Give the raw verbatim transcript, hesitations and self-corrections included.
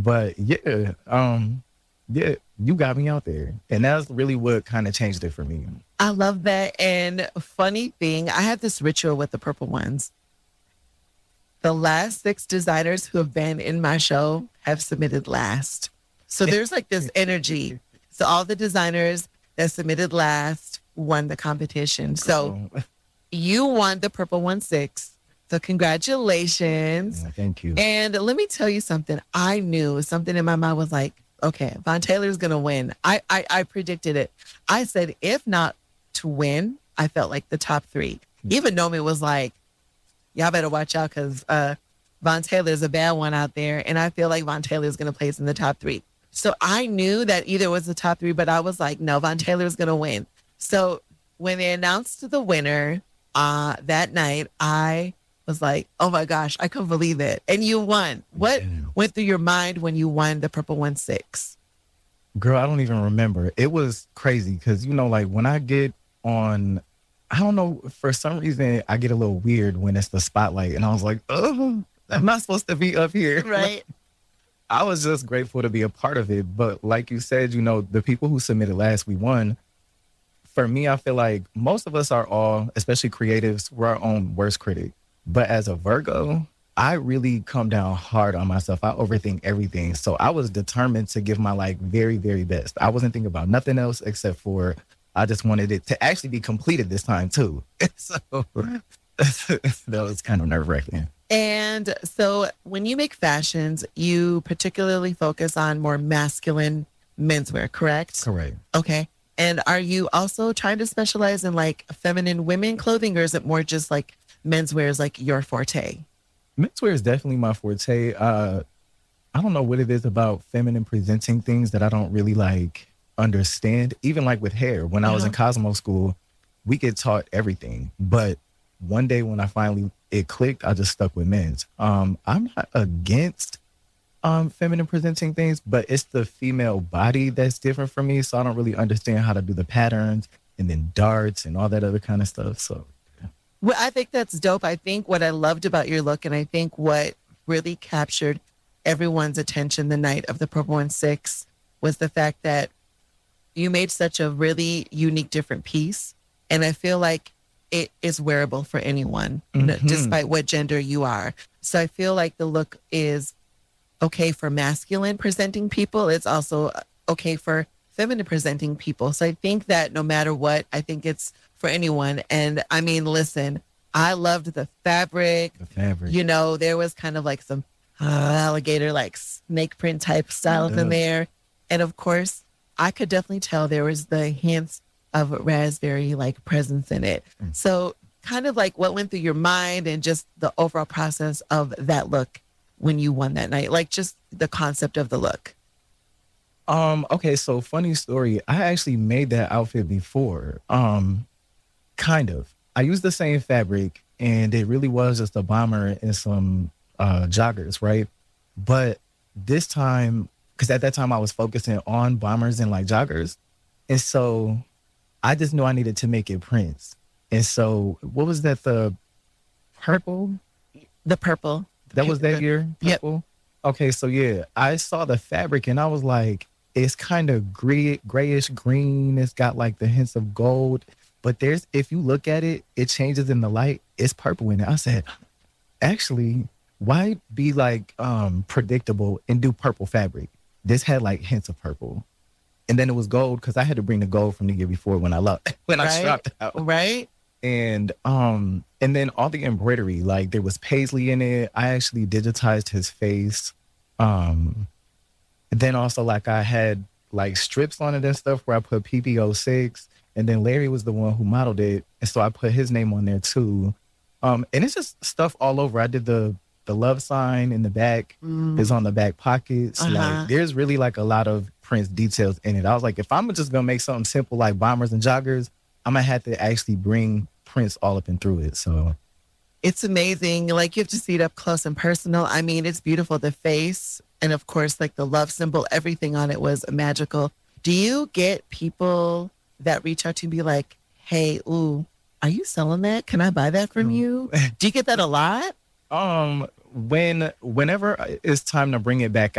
But yeah, um, yeah, you got me out there. And that's really what kind of changed it for me. I love that. And funny thing, I have this ritual with the purple ones. The last six designers who have been in my show have submitted last. So there's like this energy. So all the designers that submitted last won the competition. So Oh, you won the purple one six. So congratulations. yeah, thank you. And let me tell you something. I knew something in my mind was like, okay, Von Taylor's gonna win. I I, I predicted it. I said, if not to win, I felt like the top three. Even Nomi was like, y'all better watch out because uh, Von Taylor's a bad one out there. And I feel like Von Taylor's going to place in the top three. So I knew that either was the top three, but I was like, no, Von Taylor's going to win. So when they announced the winner uh, that night, I was like, oh my gosh, I couldn't believe it. And you won. What Yeah. went through your mind when you won the Purple One Six? Girl, I don't even remember. It was crazy because, you know, like when I get on, I don't know, for some reason, I get a little weird when it's the spotlight. And I was like, oh, I'm not supposed to be up here. Right. I was just grateful to be a part of it. But like you said, you know, the people who submitted last, we won. For me, I feel like most of us are all, especially creatives, we're our own worst critic. But as a Virgo, I really come down hard on myself. I overthink everything. So I was determined to give my like very, very best. I wasn't thinking about nothing else except for I just wanted it to actually be completed this time too. So that was kind of nerve wracking. And so when you make fashions, you particularly focus on more masculine menswear, correct? Correct. Okay. And are you also trying to specialize in like feminine women clothing, or is it more just like menswear is like your forte? Menswear is definitely my forte. Uh, I don't know what it is about feminine presenting things that I don't really like understand. Even like with hair, when I was in Uh-huh. Cosmo school, we get taught everything. But one day when I finally it clicked, I just stuck with men's. Um, I'm not against um feminine presenting things, but it's the female body that's different for me. So I don't really understand how to do the patterns and then darts and all that other kind of stuff. So Well, I think that's dope. I think what I loved about your look, and I think what really captured everyone's attention the night of the Purple One Six was the fact that you made such a really unique, different piece. And I feel like it is wearable for anyone, n- Mhm. despite what gender you are. So I feel like the look is okay for masculine presenting people. It's also uh, okay for feminine presenting people. So I think that no matter what, I think it's for anyone. And I mean, listen, I loved the fabric. the fabric. You know, there was kind of like some uh, alligator, like snake print type styles in Yeah. there. And of course, I could definitely tell there was the hints of raspberry like presence in it. Mm. So kind of like what went through your mind and just the overall process of that look when you won that night, like just the concept of the look. Um, okay, so funny story. I actually made that outfit before. Um, kind of. I used the same fabric and it really was just a bomber and some uh joggers, right? But this time, because at that time I was focusing on bombers and like joggers. And so I just knew I needed to make it Prince. And so what was that? The purple? The purple. That was that year? Yep. Purple? Okay, so yeah, I saw the fabric and I was like, it's kind of gray, grayish green. It's got like the hints of gold. But there's, if you look at it, it changes in the light. It's purple in it. I said, actually, why be like um predictable and do purple fabric? This had like hints of purple. And then it was gold because I had to bring the gold from the year before when I left, when I Right. swapped out. Right? And um and then all the embroidery, like there was paisley in it. I actually digitized his face. Um and then also like I had like strips on it and stuff where I put P P O six, and then Larry was the one who modeled it, and so I put his name on there too. Um and it's just stuff all over. I did the the love sign in the back Mm. is on the back pockets. Uh-huh. Like there's really like a lot of Prince details in it. I was like, if I'm just gonna make something simple like bombers and joggers, I'm gonna have to actually bring Prince all up and through it. So It's amazing. Like you have to see it up close and personal. I mean, it's beautiful. The face and of course, like the love symbol, everything on it was magical. Do you get people that reach out to you and be like, hey, ooh, are you selling that? Can I buy that from No. you? Do you get that a lot? um when whenever it's time to bring it back